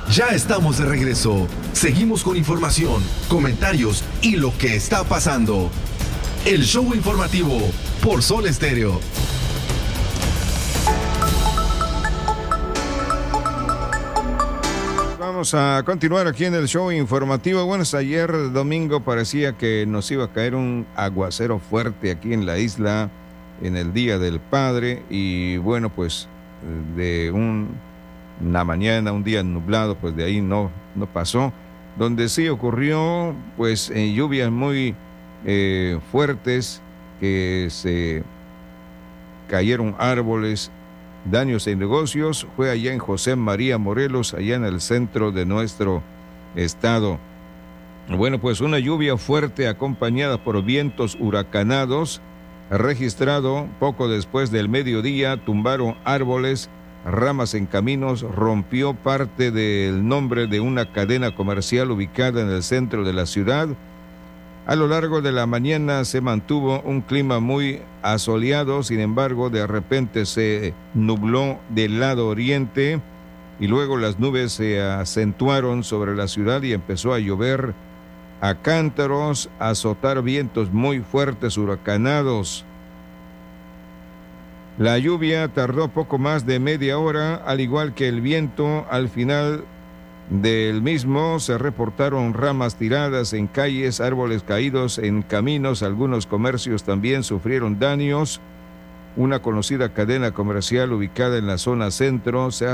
Ya estamos de regreso. Seguimos con información, comentarios y lo que está pasando. El show informativo por Sol Estéreo. Vamos a continuar aquí en el show informativo. Bueno, ayer domingo parecía que nos iba a caer un aguacero fuerte aquí en la isla en el Día del Padre y bueno, pues de una mañana, un día nublado, pues de ahí no pasó. Donde sí ocurrió, pues lluvias muy fuertes, que se cayeron árboles, daños en negocios, fue allá en José María Morelos, allá en el centro de nuestro estado. Bueno, pues una lluvia fuerte acompañada por vientos huracanados, registrado poco después del mediodía, tumbaron árboles, ramas en caminos, rompió parte del nombre de una cadena comercial ubicada en el centro de la ciudad. A lo largo de la mañana se mantuvo un clima muy asoleado, sin embargo, de repente se nubló del lado oriente y luego las nubes se acentuaron sobre la ciudad y empezó a llover a cántaros, a azotar vientos muy fuertes, huracanados. La lluvia tardó poco más de media hora, al igual que el viento. Al final del mismo se reportaron ramas tiradas en calles, árboles caídos en caminos, algunos comercios también sufrieron daños. Una conocida cadena comercial ubicada en la zona centro se ha